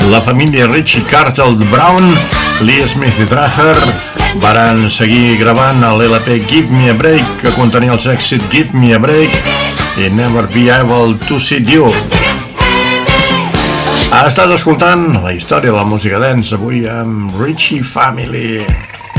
La família Richie Cartel Brown, Lee Smith i Traher varen seguir gravant a l'LP Give Me a Break, que contenia els èxits Give Me a Break i Never Be Able to See You. Estàs escoltant la història de la música dance avui amb Richie Family.